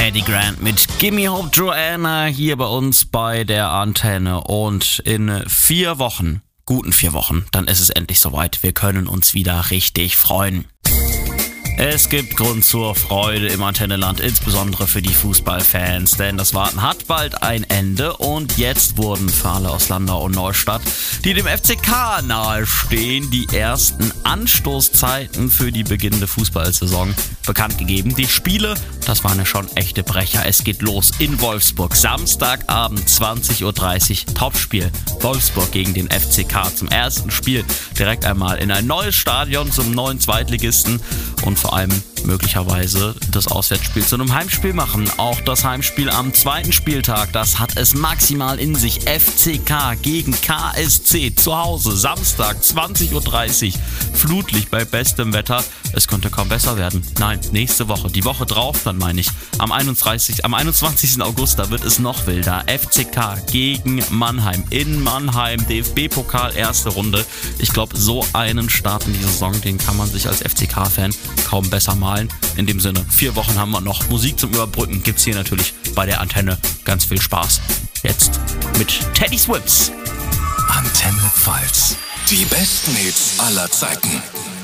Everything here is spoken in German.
Eddie Grant mit Gimme Hope Joanna hier bei uns bei der Antenne. Und in 4 Wochen, guten 4 Wochen, dann ist es endlich soweit. Wir können uns wieder richtig freuen. Es gibt Grund zur Freude im Antennenland, insbesondere für die Fußballfans, denn das Warten hat bald ein Ende und jetzt wurden für alle aus Landau und Neustadt, die dem FCK nahestehen, die ersten Anstoßzeiten für die beginnende Fußballsaison bekannt gegeben. Die Spiele, das waren ja schon echte Brecher. Es geht los in Wolfsburg, Samstagabend 20.30 Uhr, Topspiel. Wolfsburg gegen den FCK zum ersten Spiel direkt einmal in ein neues Stadion zum neuen Zweitligisten und vor allem möglicherweise das Auswärtsspiel zu einem Heimspiel machen. Auch das Heimspiel am zweiten Spieltag, das hat es maximal in sich. FCK gegen KSC zu Hause, Samstag 20.30 Uhr, Flutlicht bei bestem Wetter. Es könnte kaum besser werden. Nein, nächste Woche, die Woche drauf, dann meine ich, am 21. August, da wird es noch wilder. FCK gegen Mannheim in Mannheim, DFB-Pokal, erste Runde. Ich glaube, so einen Start in die Saison, den kann man sich als FCK-Fan kaum besser malen. In dem Sinne, 4 Wochen haben wir noch. Musik zum Überbrücken gibt's hier natürlich bei der Antenne. Ganz viel Spaß. Jetzt mit Teddy Swims. Antenne Pfalz. Die besten Hits aller Zeiten.